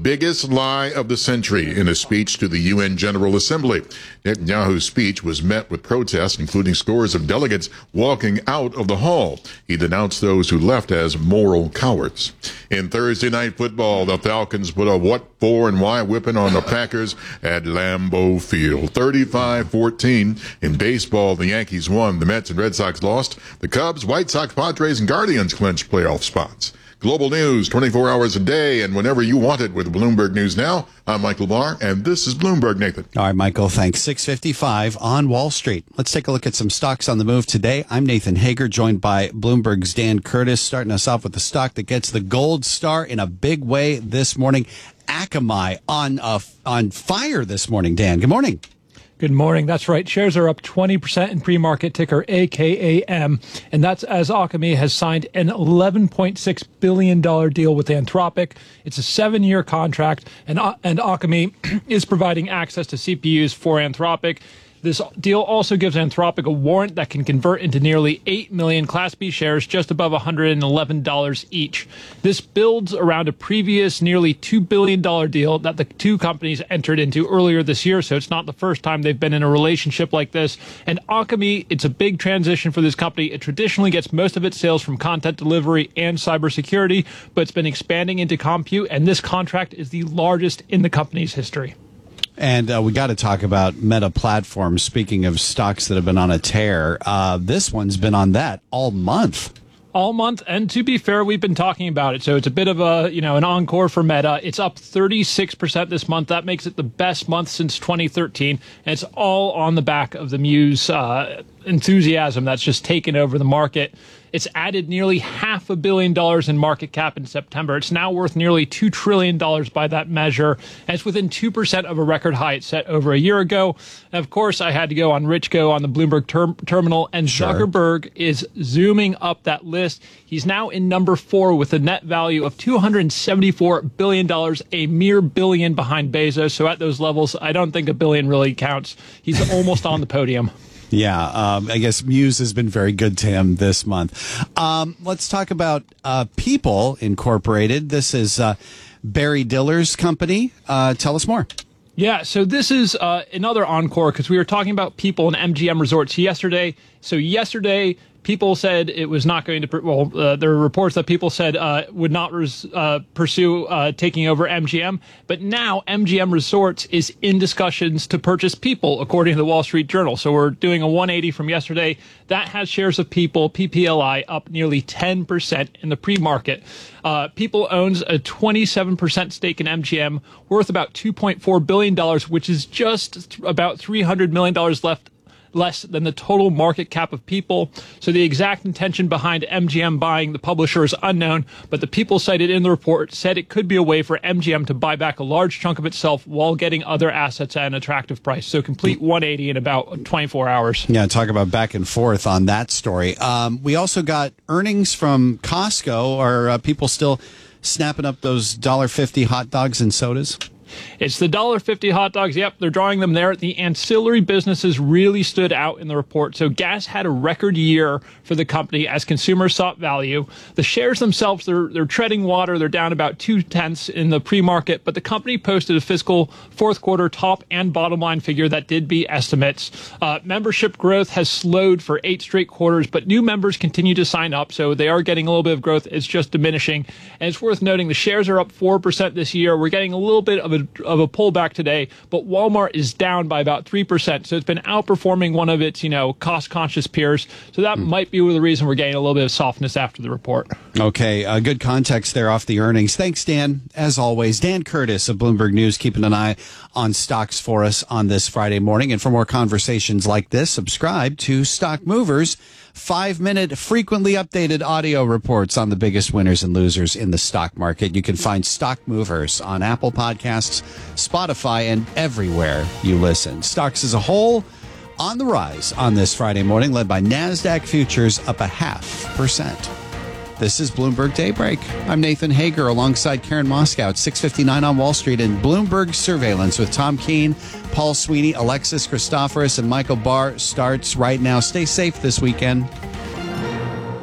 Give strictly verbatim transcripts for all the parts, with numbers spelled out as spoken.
biggest lie of the century in a speech to the U N General Assembly. Netanyahu's speech was met with protests, including scores of delegates walking out of the hall. He denounced those who left as moral cowards. In Thursday night football, the Falcons put a what for and why whipping on the Packers at Lambeau Field, thirty-five fourteen. In baseball, the Yankees won, the Mets and Red Sox lost. The Cubs, White Sox, Padres, and Guardians clinched playoff spots. Global news twenty-four hours a day and whenever you want it with Bloomberg News Now. I'm Michael Barr, and this is Bloomberg, Nathan. All right, Michael, thanks. six fifty-five on Wall Street. Let's take a look at some stocks on the move today. I'm Nathan Hager, joined by Bloomberg's Dan Curtis, starting us off with the stock that gets the gold star in a big way this morning. Akamai on, uh, on fire this morning, Dan. Good morning. Good morning. That's right. Shares are up twenty percent in pre-market, ticker A K A M. And that's as Akamai has signed an eleven point six billion dollars deal with Anthropic. It's a seven-year contract, and, and Akamai is providing access to C P Us for Anthropic. This deal also gives Anthropic a warrant that can convert into nearly eight million Class B shares, just above one hundred eleven dollars each. This builds around a previous nearly two billion dollars deal that the two companies entered into earlier this year, so it's not the first time they've been in a relationship like this. And Akamai, it's a big transition for this company. It traditionally gets most of its sales from content delivery and cybersecurity, but it's been expanding into compute, and this contract is the largest in the company's history. And uh, we got to talk about Meta Platforms. Speaking of stocks that have been on a tear, uh, this one's been on that all month. All month, and to be fair, we've been talking about it, so it's a bit of a, you know, an encore for Meta. It's up thirty-six percent this month. That makes it the best month since twenty thirteen, and it's all on the back of the Muse uh, enthusiasm that's just taken over the market. It's added nearly half a billion dollars in market cap in September. It's now worth nearly two trillion dollars by that measure, and it's within two percent of a record high it set over a year ago. And of course, I had to go on Richco on the Bloomberg ter- terminal, and sure. Zuckerberg is zooming up that list. He's now in number four with a net value of two hundred seventy-four billion dollars, a mere billion behind Bezos. So at those levels, I don't think a billion really counts. He's almost on the podium. Yeah, um, I guess Muse has been very good to him this month. Um, let's talk about uh, People Incorporated. This is uh, Barry Diller's company. Uh, tell us more. Yeah, so this is uh, another encore because we were talking about People and M G M Resorts yesterday. So yesterday, People said it was not going to, well, uh, there were reports that People said uh, would not res, uh, pursue uh, taking over M G M. But now M G M Resorts is in discussions to purchase People, according to the Wall Street Journal. So we're doing a one eighty from yesterday. That has shares of People, P P L I, up nearly ten percent in the pre-market. Uh, People owns a twenty-seven percent stake in M G M, worth about two point four billion dollars, which is just about three hundred million dollars left less than the total market cap of People. So the exact intention behind M G M buying the publisher is unknown, but the People cited in the report said it could be a way for M G M to buy back a large chunk of itself while getting other assets at an attractive price. So complete one eighty in about twenty-four hours. Yeah, talk about back and forth on that story. Um, we also got earnings from Costco. Are uh, people still snapping up those one dollar fifty hot dogs and sodas? It's the one dollar fifty hot dogs. Yep, they're drawing them there. The ancillary businesses really stood out in the report. So gas had a record year for the company as consumers sought value. The shares themselves, they're, they're treading water. They're down about two-tenths in the pre-market, but the company posted a fiscal fourth quarter top and bottom line figure that did beat estimates. Uh, membership growth has slowed for eight straight quarters, but new members continue to sign up, so they are getting a little bit of growth. It's just diminishing. And it's worth noting the shares are up four percent this year. We're getting a little bit of a of a pullback today, but Walmart is down by about three percent. So it's been outperforming one of its, you know, cost-conscious peers. So that mm. might be the reason we're getting a little bit of softness after the report. Okay, uh, good context there off the earnings. Thanks, Dan. As always, Dan Curtis of Bloomberg News, keeping an eye on stocks for us on this Friday morning. And for more conversations like this, subscribe to Stock Movers. Five-minute, frequently updated audio reports on the biggest winners and losers in the stock market. You can find Stock Movers on Apple Podcasts, Spotify, and everywhere you listen. Stocks as a whole on the rise on this Friday morning, led by NASDAQ futures up a half percent. This is Bloomberg Daybreak. I'm Nathan Hager alongside Karen Moscow at six fifty-nine on Wall Street in Bloomberg Surveillance with Tom Keene, Paul Sweeney, Alexis Christoforous, and Michael Barr starts right now. Stay safe this weekend.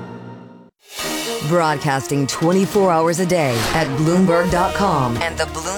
Broadcasting twenty-four hours a day at Bloomberg dot com and the Bloomberg